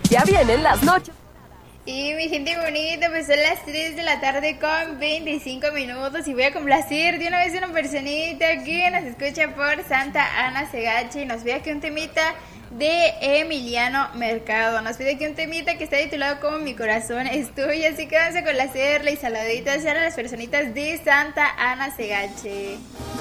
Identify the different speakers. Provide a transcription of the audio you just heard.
Speaker 1: Ya vienen las noches.
Speaker 2: Y mi gente bonita, pues son las 3 de la tarde con 25 minutos y voy a complacer de una vez a una personita que nos escucha por Santa Ana Segache y nos pide aquí un temita de Emiliano Mercado. Nos pide aquí un temita que está titulado como Mi corazón es tuyo, así que vamos a complacerle y saluditas a las personitas de Santa Ana Segache.